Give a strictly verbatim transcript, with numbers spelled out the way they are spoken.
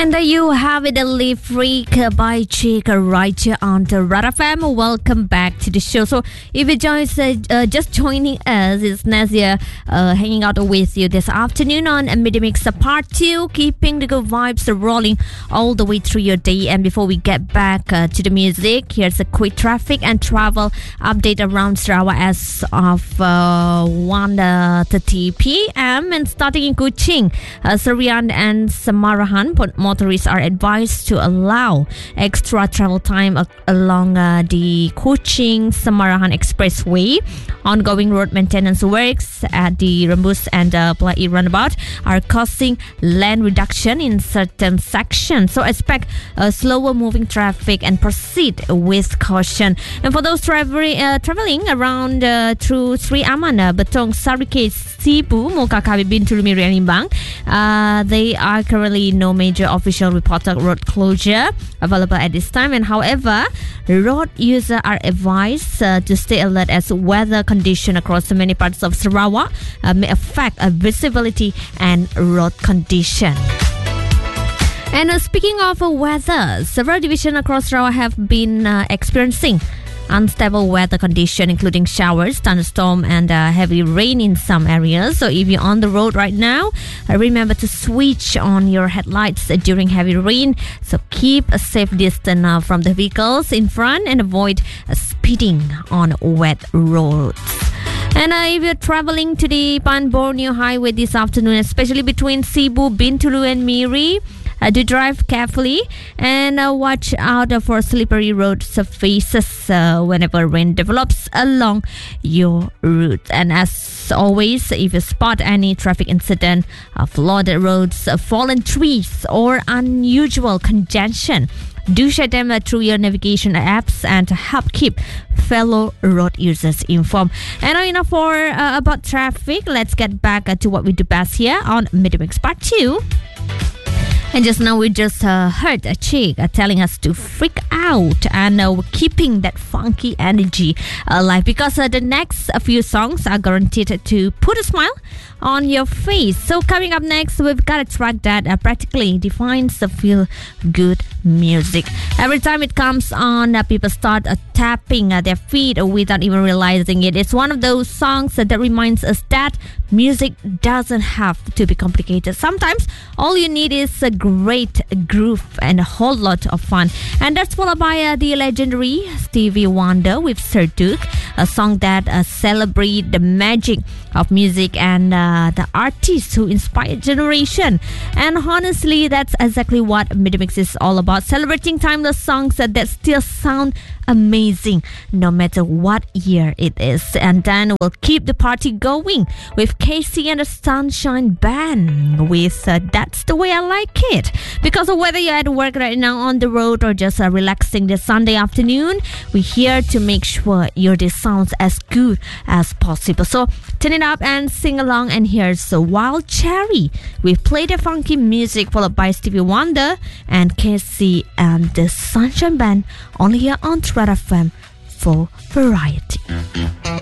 And there you have it, a Live Freak by Chick right here on the Red F M. Welcome back to the show. So if you just, uh, uh, just joining us, it's Nazia uh, hanging out with you this afternoon on Midmix Part two, keeping the good vibes rolling all the way through your day. And before we get back uh, to the music, here's a quick traffic and travel update around Sarawak as of uh, one thirty p.m. and starting in Kuching, uh, Serian and Samarahan. Motorists are advised to allow extra travel time uh, along uh, the Kuching-Samarahan Expressway. Ongoing road maintenance works at the Rembus and uh, Pelai roundabout are causing lane reduction in certain sections. So expect uh, slower moving traffic and proceed with caution. And for those traveling uh, traveling around uh, through Sri Aman, uh, Betong, Sarikei, Sibu, Mokakabi, Bintulu, Miri and Limbang, uh, they are currently no major official reported road closure available at this time. And however, road users are advised uh, to stay alert as weather condition across many parts of Sarawak uh, may affect uh, visibility and road condition. And uh, speaking of uh, weather, several divisions across Sarawak have been uh, experiencing unstable weather condition, including showers, thunderstorm, and uh, heavy rain in some areas. So if you're on the road right now, uh, remember to switch on your headlights uh, during heavy rain. So keep a safe distance uh, from the vehicles in front and avoid uh, speeding on wet roads. And uh, if you're traveling to the Pan Borneo Highway this afternoon, especially between Sibu, Bintulu, and Miri, Uh, do drive carefully and uh, watch out uh, for slippery road surfaces uh, whenever rain develops along your route. And as always, if you spot any traffic incident, uh, flooded roads, uh, fallen trees, or unusual congestion, do share them uh, through your navigation apps and help keep fellow road users informed. And now enough for uh, about traffic. Let's get back uh, to what we do best here on Midmix Part two. And just now we just uh, heard a chick uh, telling us to freak out, and uh, we're keeping that funky energy alive because uh, the next uh, few songs are guaranteed to put a smile on your face. So coming up next, we've got a track that uh, practically defines the feel good music. Every time it comes on, uh, people start uh, tapping uh, their feet without even realizing it. It's one of those songs uh, that reminds us that music doesn't have to be complicated. Sometimes all you need is a great groove and a whole lot of fun. And that's followed by uh, the legendary Stevie Wonder with Sir Duke, a song that uh, celebrates the magic of music and uh, the artists who inspired generation. And honestly, that's exactly what Midmix is all about, celebrating timeless songs that, that still sound amazing no matter what year it is. And then we'll keep the party going with Casey and the Sunshine Band with uh, That's the Way I Like It. Because of whether you're at work right now, on the road, or just uh, relaxing this Sunday afternoon, we're here to make sure your day sounds as good as possible. So turn it up and sing along. And here's a Wild Cherry. We've played the funky music followed by Stevie Wonder and Casey and the Sunshine Band, only here on Red F M for variety.